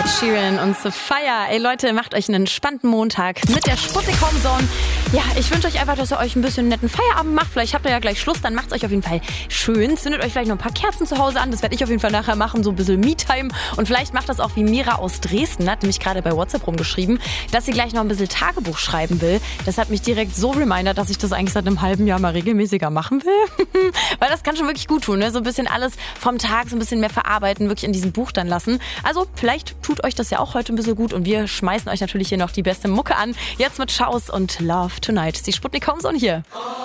Ed Sheeran und Sophia. Ey Leute, macht euch einen entspannten Montag mit der Sputnik Home Zone. Ja, ich wünsche euch einfach, dass ihr euch ein bisschen netten Feierabend macht. Vielleicht habt ihr ja gleich Schluss, dann macht's euch auf jeden Fall schön. Zündet euch vielleicht noch ein paar Kerzen zu Hause an. Das werde ich auf jeden Fall nachher machen, so ein bisschen Me-Time. Und vielleicht macht das auch wie Mira aus Dresden, hat nämlich gerade bei WhatsApp rumgeschrieben, dass sie gleich noch ein bisschen Tagebuch schreiben will. Das hat mich direkt so remindert, dass ich das eigentlich seit einem halben Jahr mal regelmäßiger machen will. Weil das kann schon wirklich gut tun, ne? So ein bisschen alles vom Tag so ein bisschen mehr verarbeiten, wirklich in diesem Buch dann lassen. Also vielleicht tut euch das ja auch heute ein bisschen gut und wir schmeißen euch natürlich hier noch die beste Mucke an. Jetzt mit Schaus und Love Tonight. Die Sputnik Home Zone hier.